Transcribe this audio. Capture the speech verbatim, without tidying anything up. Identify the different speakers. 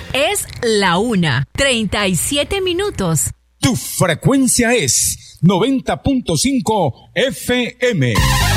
Speaker 1: Es la una, treinta y siete minutos.
Speaker 2: Tu frecuencia es noventa punto cinco F M.